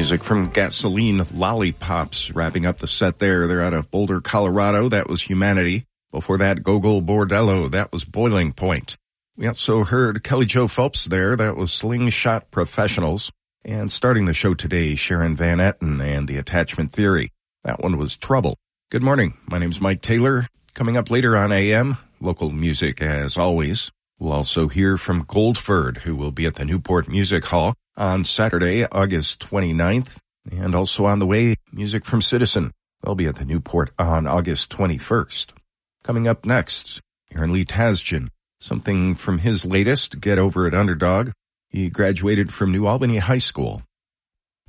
Music from Gasoline Lollipops. Wrapping up the set there. They're out of Boulder, Colorado. That was Humanity. Before that, Gogol Bordello. That was Boiling Point. We also heard Kelly Jo Phelps there. That was Slingshot Professionals. And starting the show today, Sharon Van Etten and the Attachment Theory. That one was Trouble. Good morning. My name's Mike Taylor. Coming up later on AM, local music as always. We'll also hear from Goldford, who will be at the Newport Music Hall on Saturday, August 29th. And also on the way, music from Citizen. They'll be at the Newport on August 21st. Coming up next, Aaron Lee Tasjan. Something from his latest, Get Over It Underdog. He graduated from New Albany High School